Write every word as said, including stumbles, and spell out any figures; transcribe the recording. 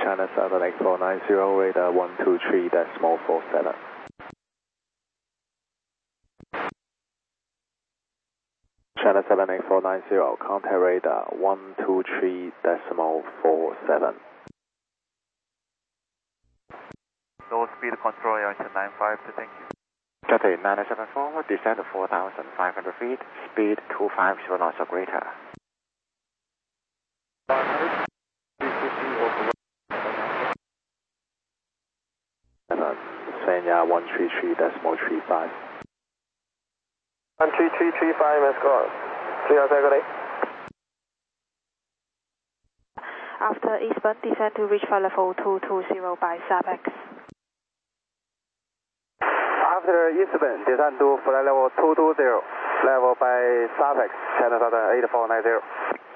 China seven eight four nine zero, radar one two three decimal four seven. China seven eight four nine zero, contact radar one two three decimal four seven. Low speed control Air nine five, thank you. Cathay nine seven four, descend to four thousand five hundred feet, speed two five zero knots or greater. Sanya one three three decimal three five. one three three three five, escort. three outside, good day. After eastbound, descend to reach flight level two two zero by S A P X. After eastbound, descend to flight level two two zero, level by S A P X, China Southern eight four nine zero.